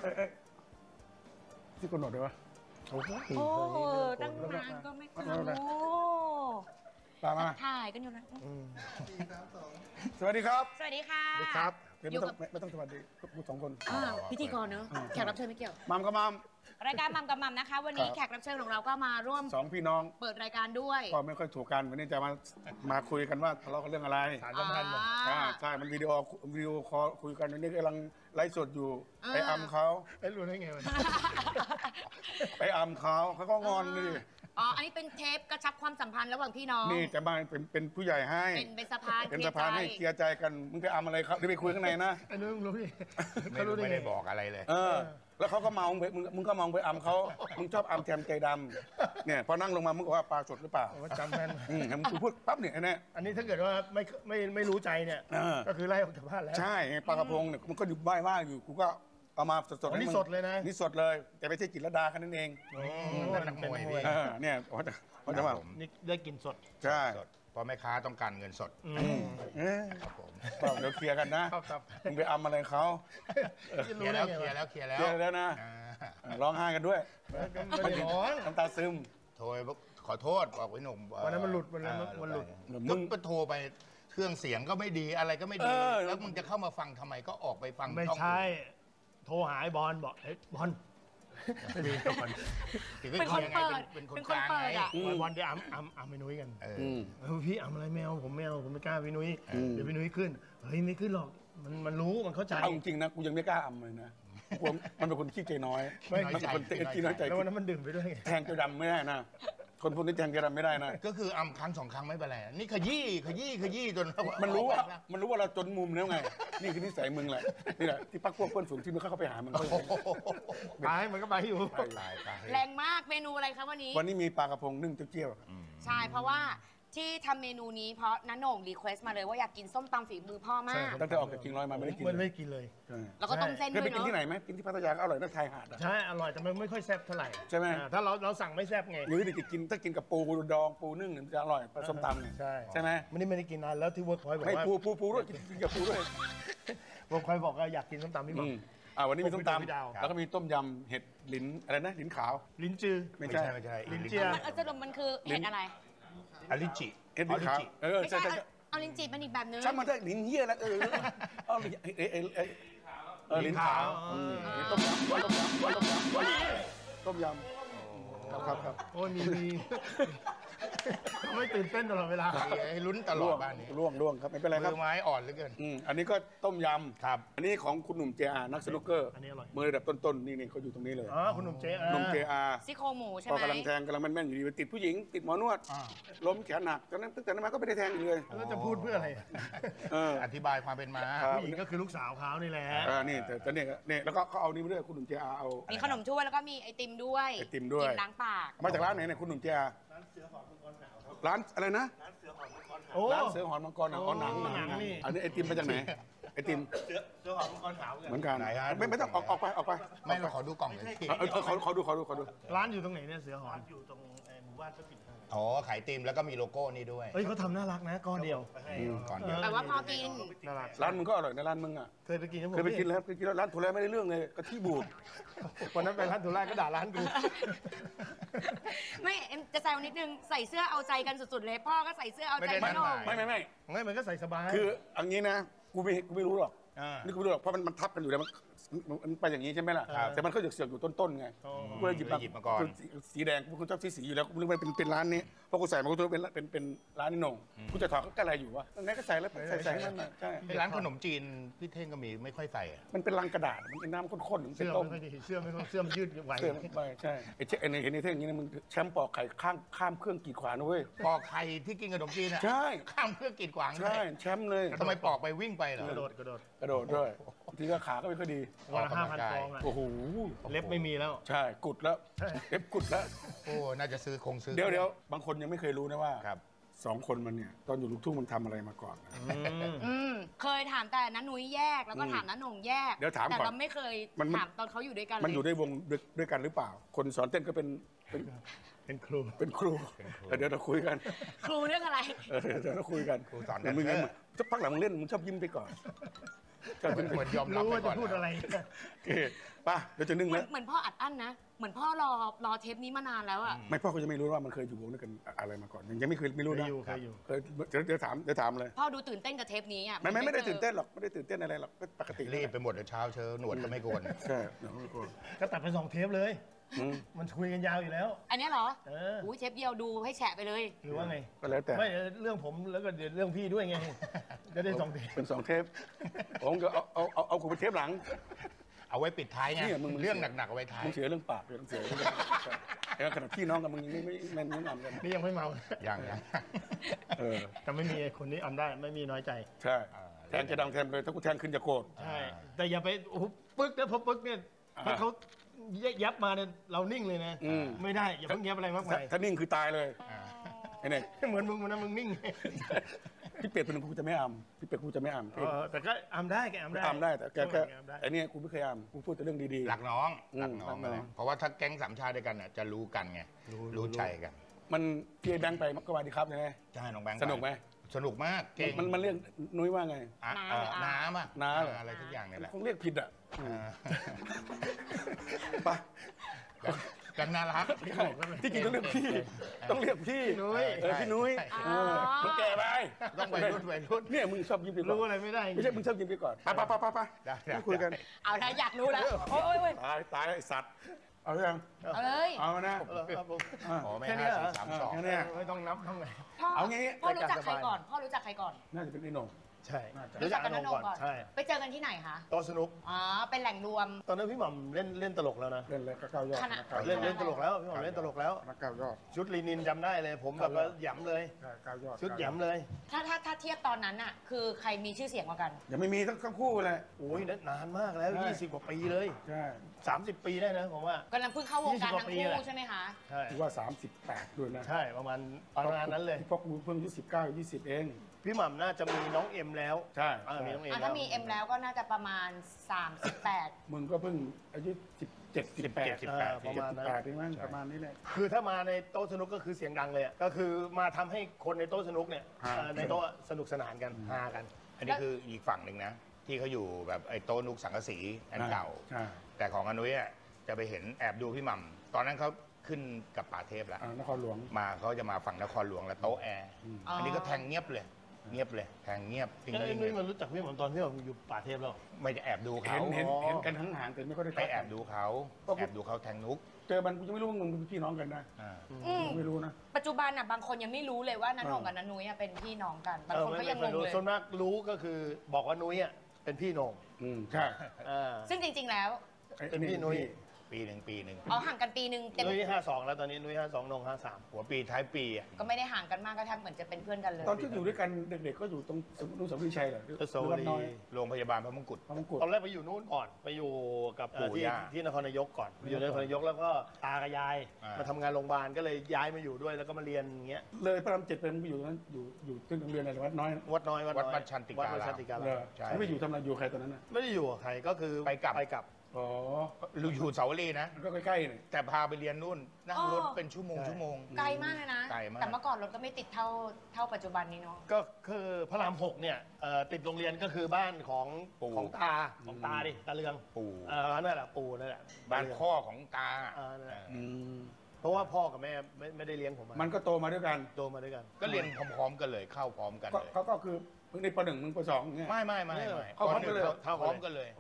ที่กำหนดเลยวะโอ้โหตั้งนานก็ไม่โอ้มาถ่ายกันอยู่นะสวัสดีครับสวัสดีค่ะสวัสดีครับไม่ต้องสวัสดีพูดสองคนพิธีกรเนอะแขกรับเชิญไม่เกี่ยวมัมกับมัมรายการมัมกับมัมนะคะวันนี้แขกรับเชิญของเราก็มาร่วมสองพี่น้องเปิดรายการด้วยก็ไม่ค่อยถูกกันวันนี้จะมาคุยกันว่าทะเลาะกันเรื่องอะไรสารสัมพันธ์ใช่มันวิดีโอคอลคุยกันวันนี้กำลังไลฟ์สดอยู่ไปอัมเขาไอ้รู้ได้ไงวะไปอัมเขาก็งอนดิอันนี้เป็นเทปกระชับความสัมพันธ์ระหว่างพี่น้องนี่จะมาเป็นผู้ใหญ่ให้เป็นสะพานให้เคลียร์ใจกันมึงไปอัมอะไรครับไปคุยข้างในนะไอ้นู้นรู้ดิเขารู้ไม่ได้บอกอะไรเลยแล้วเขาก็เมามึงก็มองไปอัมเขามึงชอบอัมแทมใจดำเนี่ยพอนั่งลงมามึงก็ว่าปลาสดหรือเปล่าจำแม่นมึงพูดปั๊บเนี่ยนะอันนี้ถ้าเกิดว่าไม่รู้ใจเนี่ยก็คือไล่ออกจากบ้านแล้วใช่ปลากระพงเนี่ยมันก็อยู่ว่าอยู่กูก็เอามาสดๆนี่สดเลยนะนี่สดเลยแต่ไม่ใช่จิตรลดาแค่นั้นเองนักมวยพี่เนี่ยเขาจะว่านี่ได้กินสดใช่เพราะแม่ค้าต้องการเงินสดครับผมเดี๋ยวเคลียร์กันนะมึงไปอัมอะไรเขาเคลียร์แล้วนะร้องไห้กันด้วยไม่ร้องน้ำตาซึมโทรขอโทษบอกไว้หนุ่มวันนั้นมันหลุดวันนั้นมันหลุดมึงไปโทรไปเครื่องเสียงก็ไม่ดีอะไรก็ไม่ดีแล้วมึงจะเข้ามาฟังทำไมก็ออกไปฟังไม่ใช่โทรหาไอ้บอลบอกเฮ้ยบอลเป็นคนเปิดเป็นคนเปิดอ่ะบอลได้อัมไปนุ้ยกันพี่อัมอะไรแมวผมไม่กล้าพี่นุ้ยเดี๋ยวพี่นุ้ยขึ้นเฮ้ยไม่ขึ้นหรอกมันรู้มันเข้าใจเอาจริงนะกูยังไม่กล้าอัมเลยนะมันเป็นคนขี้ใจน้อยมันเป็นคนขี้น้อยใจแล้ววันนั้นมันดื่มไปด้วยแทงจะดำไม่ได้นะคนพวกนี้แทงจะดำไม่ได้นะก็คืออัมครั้ง2 ครั้งไม่เป็นไรนี่ขยี้จนมันรู้ว่าเราจนมุมแล้วไงนี่คือนิสัยมึงแหละนี่แหละที่พักพวกเพื่อนฝูงที่มึงเข้าไปหามันไปมันก็ไปอยู่แรงมากเมนูอะไรครับวันนี้มีปลากระพงนึ่งเจี้ยวใช่เพราะว่าที่ทำเมนูนี้เพราะน้าโหน่งรีเควสต์มาเลยว่าอยากกินส้มตำฝีมือพ่อมากตั้งแต่ออกจากKing 100มาไม่ได้กินเลยแล้วก็ต้มเส้นด้วยเนาะไปกินที่ไหนไหมกินที่พัทยาก็อร่อยนะไทยหาดใช่อร่อยแต่มันไม่ค่อยแซ่บเท่าไหร่ใช่ไหมถ้าเราสั่งไม่แซ่บไงหรือกินถ้ากินกับปูดองปูนึ่งมันจะอร่อยผสมตำใช่ไหมไม่ได้กินนานแล้วที่เวิร์คพอยบอกว่าไม่ปูด้วยกินกับปูด้วยเวิร์คพอยบอกว่าอยากกินส้มตำพี่บอกวันนี้มีส้มตำแล้วก็มีต้มยำเห็ดลิ้นอะไรนะลิ้นขาวลิ้นจือไม่ใช่ลิ้นเจียสรุปมันคือเห็ดอะไรอลิจิลิ้นขาวไม่ใช่เอาลิ้นจี่มันอีกแบบนึงช่างมันได้ลิ้นเหี้ยแล้วเอาลิ้นขาวต้มยำครับโอ้ยมีไม่ตื่นเต้นตลอดเวลาให้ลุ้นตลอดบ้านนี้ล่วงครับไม่เป็นไรครับมือไม้อ่อนเหลือเกินอันนี้ก็ต้มยำครับอันนี้ของคุณหนุ่มJRนักสนุกเกอร์อันนี้อร่อยมือระดับต้นๆนี่เขาอยู่ตรงนี้เลยคุณหนุ่มJR ซี่โครงหมูใช่ไหมกำลังแทงกำลังแม่นๆอยู่ดีติดผู้หญิงติดหมอนวดล้มแขนหนักจากนั้นตั้งแต่นั้นมาก็ไม่ได้แทงเลยแล้วจะพูดเพื่ออะไรอธิบายความเป็นมาผู้หญิงก็คือลูกสาวเขานี่แหละนี่แต่เนี่ยแล้วก็เขาเอานี่มาด้วยคุณหนุ่มJRเอามีขนมถ้วยแล้วก็มีไอติมด้วยล้างปากมาจากร้านไหนเนี่ยคุณหนุ่มJR ร้านเสือหอนมังกรหนาวร้านอะไรนะร้านเสือหอนมังกรหนาวร้านเสือหอนมังกรหนาวหนังนี่อันนี้ไอติมมาจากไหนไอติมเสือหอนมังกรหนาวเหมือนกันไม่ต้องออกไปไม่เราขอดูกล่องเลยขอดูร้านอยู่ตรงไหนเนี่ยเสือหอนอยู่ตรงหมู่บ้านพระปิ่นขายติมแล้วก็มีโลโก้นี่ด้วยเขาทำน่ารักนะก้อนเดียวแต่ว่าพอกินร้านมึงก็อร่อยนะร้านมึงอ่ะเคยไปกินแล้วร้านถั่วแร้ไม่ได้เรื่องเลยกะทิบูดวันนั้นไปร้านถั่วแร้ก็ด่าร้านกูไม่จะแซวนิดนึงใส่เสื้อเอาใจกันสุดๆเลยพ่อก็ใส่เสื้อเอาใจไม่มันก็ใส่สบายคืออันนี้นะกูไม่รู้หรอกนี่กูไม่รู้หรอกเพราะมันทับกันอยู่แล้วมันไปอย่างนี้ใช่ไหมล่ะแต่มันก็เสือกอยู่ต้นๆไงกูเลยหยิบมาก่อนสีแดงกูชอบสีอยู่แล้วกูนึกว่าเป็นร้านนี้เพราะกูใส่มากูตัวเป็นร้านนี่หน่งกูจะถอดก็อะไรอยู่วะงั้นก็ใส่แล้วใส่นั่นใช่ร้านขนมจีนพี่เท่งก็มีไม่ค่อยใส่มันเป็นลังกระดาษมันเป็นน้ำข้นๆเสื้อไม่ค่อยดีเสื้อมันยืดไหวใช่ไอ้เห็นในเท่งอย่างนี้มึงแชมป์ปอกไข่ข้ามเครื่องกีดขวางนะเว้ยปอกไข่ที่กินขนมจีนอ่ะใช่ข้ามเครื่องกีดขวางใช่แชมป์เลยทำไมปอกไปวิ่งไปเหรอกระโดดด้วยทีก็ขาก็ไม่ค่อยดีวันละ5,000 ฟองอ่ะโอ้โหเล็บไม่มีแล้วใช่กุดแล้วเล็บกุดแล้วโอ้น่าจะซื้อเดี๋ยวบางคนยังไม่เคยรู้นะว่า2 คนมันเนี่ยตอนอยู่ลูกทุ่งมันทำอะไรมาก่อนเคยถามแต่น้านุ้ยแยกแล้วก็ถามน้าหน่งแยกแต่เราไม่เคยถามตอนเขาอยู่ด้วยกันมันอยู่ในวงด้วยกันหรือเปล่าคนสอนเต้นก็เป็นครูเดี๋ยวเราคุยกันครูเรื่องอะไรเดี๋ยวเราคุยกันครูสอนมึงถ้าพักหลังมึงเล่นมึงชอบยิ้มไปก่อนเหมือนยอมรับรู้ไปว่าก่จะอนพูดอะไรโอเคป่ะเดี๋ยวจะนึ่งเหมืแล้อนวเหมือนพ่ออัดอั้นนะ เหมือนพ่อรอเทปนี้มานานแล้วอะไม่พ่อเขาจะไม่รู้ว่ามันเคยอยู่วงด้วยกันอะไรมาก่อนยังไม่เคยไม่รู้นะเคยอยู่เคยเดี๋ยวถามเลยพ่อดูตื่นเต้นกับเทปนี้อะไม่ได้ตื่นเต้นหรอกไม่ได้ตื่นเต้นอะไรหรอกก็ปกติรีบไปหมดเลยเช้าเชิญหนวดก็ไม่โกนใช่เดี๋ยวไม่กลัวก็ตัดไป2 เทปเลย มันคุยกันยาวอยู่แล้วอันเนี้ยเหรออุ้ยเทปเดียวดูให้แฉะไปเลยหรือว่าไงก็แล้วแต่ไม่เรื่องผมแล้วก็เดี๋ยวเรื่องพี่ด้วยไง จะได้2 เทปเป็น2 เทปผมจะเอาคุณไปเทปหลังเอาไว้ปิดท้ายไงเนี่ยมึงเรื่องหนักๆเอาไว้ท้ายมึงเสียเรื่องปากเลยต้องเสียเรื่องขนาดพี่น้องกับมึงยังไม่แนะนำกันนี่ยังไม่เมาอย่างแต่ไม่มีคนนี้อำได้ไม่มีน้อยใจใช่แทงจะดังแทงเลยถ้ากูแทงขึ้นจะโกรธใช่ แต่อย่าไปโอ้โหปึ๊กนะพอปึ๊กเนี่ยถ้าเขายับมาเนี่ยเรานิ่งเลยนะ ไม่ได้อย่าเพิ่งยับอะไรมากมายถ้านิ่งคือตายเลยไอ้เนี่ยเหมือนมึงนะมึงนิ่งพี่เป็ดเป็นกูจะไม่อำพี่เป็ดกูจะไม่อำแต่ก็อำได้แกอำได้อำได้แต่แกอำได้ไอ้เนี่ยกูไม่เคยอำกูพูดแต่เรื่องดีๆหลักน้องอืมหลักน้องหลักน้องเลยเพราะว่าถ้าแก๊งสามชาติด้วยกันน่ะจะรู้กันไงรู้ใจกันมันพี่ไอ้แบงค์ไปก็ว่าดีครับใช่ไหมใช่น้องแบงค์สนุกไหมสนุกมากเก่งมันเรียกนุ้ยว่าไงน้ำอ่ะน้าเหรออะไรทุกอย่างเนี่ยแหละคงเรียกผิดอ่ะอ่าไปกันน่ารักที่จริงต้องเรียกพี่ต้องเรียกพี่นุ้ยพี่นุ้ยมึงแก่ไปต้องไปรุ่นไปรุ่นเนี่ยมึงชอบยิ้มไปก่อนรู้อะไรไม่ได้ไม่ใช่มึงชอบยิ้มไปก่อนไปไม่คุยกันเอานะอยากรู้แล้ว โอ้ยตายไอ้สัตว์เอายังเอาเลยเอานะครับผมอ๋อไม่แค่นี้ห้าเหรอสี่สามสองแค่นี้ไม่ต้องนับเท่าไหร่พ่อเอางี้พ่อรู้จักใครก่อน พ่อรู้จักใครก่อนน่าจะเป็นไอ้หนุ่มใช่รู้จักกันนั่นก่อนใช่ไปเจอกันที่ไหนคะโต๊ะสนุกอ๋อ เป็นแหล่งรวมตอนนั้นพี่หม่ำเล่นตลกแล้วนะเล่นเลยก็เก้ายอดคณะเล่นตลกแล้วพี่หม่ำเล่นตลกแล้วนักเก้ายอดชุดลีนินจำได้เลย ผมแบบว่าหยำเลยเก้ายอดชุดหยำเลยถ้าเทียบตอนนั้นอะคือใครมีชื่อเสียงกว่ากันยังไม่มีทั้งคู่เลยโอ้ยนานมากแล้วใช่ 20 กว่าปีเลยใช่ 30 ปีได้นะผมว่ากำลังเพิ่งเข้าวงการทั้ง 20 กว่าปีคู่แหละใช่ไหมคะใช่ที่ว่า38ด้วยนะใช่ประมาณนั้นเลยพวกกูเพิ่งอายุ19 20เองพี่หม่ำน่าจะมีน้องเอ็มแล้วใช่มีน้องเอ็มอ่ะแล้ถ้าว มีเอ็มแล้วก็น่าจะประมาณ 38 มึงก็เพิ่งอายุ17 18 ประมาณนั้น 18นี่มั้งประมาณนี้แหละคือถ้ามาในโต๊ะสนุกก็คือเสียงดังเลยอะก็คือมาทำให้คนในโต๊ะสนุกเนี่ยฮะในโต๊ะสนุกสนานกันฮากันอันนี้คืออีกฝั่งหนึ่งนะ ที่เขาอยู่แบบไอ้โต๊ะนุกสังกะสีอันเก่าใช่แต่ของอนุ้ยอ่ะจะไปเห็นแอบดูพี่หม่ำตอนนั้นเขาขึ้นกับป่าเทพแล้วนครหลวงมาเขาจะมาฝั่งนครหลวงแล้วโต๊ะแอร์อ๋ออัอันนี้ก็แทงเงียบเลยแทงเงียบจริงแล้วไอ้ๆนุ้ยมันรู้จักพี่หม่ำตอนที่เราอยู่ป่าเทพแล้วไม่จะแอบดูเขาเห็นกันห่างๆแต่ไม่ค่อยได้ไปแอบดูเขาแอบดูเขาแทงนุกเจอมันกูยังไม่รู้ว่ามึงเป็นพี่น้องกันนะอ่าอืมไม่รู้นะปัจจุบันอ่ะบางคนยังไม่รู้เลยว่านันหงกับนันนุ้ยอะเป็นพี่น้องกัน บางคนก็ยังงงเลยส่วนมากรู้ก็คือบอกว่านุ้ยอ่ะเป็นพี่โหน่งใช่ซึ่งจริง ๆ แล้วเป็นพี่นุ้ยปีหนึ่งอ๋อห่างกันปีนึงเต็มนุ้ย52แล้วตอนนี้นุ้ย52นง53 หัวปีท้ายปีอ่ะก็ไม่ได้ห่างกันมากก็แทบเหมือนจะเป็นเพื่อนกันเลยตอนที่อยู่ด้วยกันเด็กๆก็อยู่ตรงนู้นสมฤชัยเหรอทศวรีน้อยโรงพยาบาลพระมงกุฎพระมงกุฎตอนแรกไปอยู่นู่นก่อนไปอยู่กับปู่ที่ย่าที่นครนายกก่อนอยู่ในนครนายกแล้วก็ตากับยายอ่ามมาทำงานโรงพยาบาลก็เลยย้ายมาอยู่ด้วยแล้วก็มาเรียนอย่างเงี้ยเลยพระราม7เป็นอยู่ตรงนั้นอยู่ที่โรงเรียนอะไรวัดน้อยวัดน้อยวัดชันติการามวัดชันติการาเลยมใช่ไม่อยู่ทำอะไรอยู่ใครตอนนั้นนะไม่ได้อยู่กับใครก็คือไปกลับไปกลับอ๋ออยู่เสาวรีนะก็ใกล้ๆนี่แต่พาไปเรียนนู่นนั่งรถเป็นชั่วโมงไกลมากเลยนะไกลมากแต่เมื่อก่อนรถก็ไม่ติดเท่าปัจจุบันนี้เนาะก็คือพระราม6เนี่ยติดโรงเรียนก็คือบ้านของตาดิตาเรืองปู่นั่นแหละปู่นั่นแหละบ้านพ่อของตานั่นแหละอืมเพราะว่าพ่อกับแม่ไม่ได้เลี้ยงผมมันก็โตมาด้วยกันโตมาด้วยกันก็เรียนพร้อมๆกันเลยเข้าพร้อมกันเลยก็คือมึงในป .1 มึงป .2 อย่างเงี้ยไม่เข้าพร้อมกันเลยเหรอพร้อมกันเลย